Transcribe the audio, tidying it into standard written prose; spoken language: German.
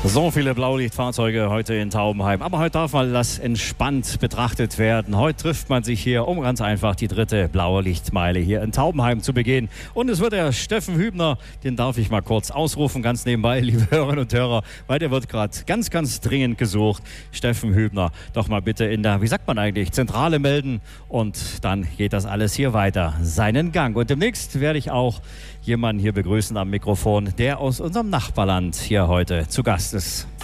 So viele Blaulichtfahrzeuge heute in Taubenheim. Aber heute darf mal das entspannt betrachtet werden. Heute trifft man sich hier, um ganz einfach die 3. blaue Lichtmeile hier in Taubenheim zu begehen. Und es wird der Steffen Hübner, den darf ich mal kurz ausrufen, ganz nebenbei, liebe Hörerinnen und Hörer, weil der wird gerade ganz, ganz dringend gesucht. Steffen Hübner, doch mal bitte in der, wie sagt man eigentlich, Zentrale melden. Und dann geht das alles hier weiter, seinen Gang. Und demnächst werde ich auch jemanden hier begrüßen am Mikrofon, der aus unserem Nachbarland hier heute zu Gast ist.